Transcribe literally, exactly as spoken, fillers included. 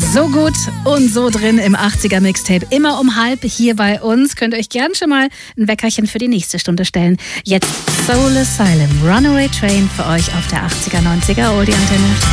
So gut und so drin im achtziger Mixtape. Immer um halb hier bei uns. Könnt ihr euch gern schon mal ein Weckerchen für die nächste Stunde stellen. Jetzt Soul Asylum, Runaway Train für euch auf der achtziger, neunziger Oldie Antenne.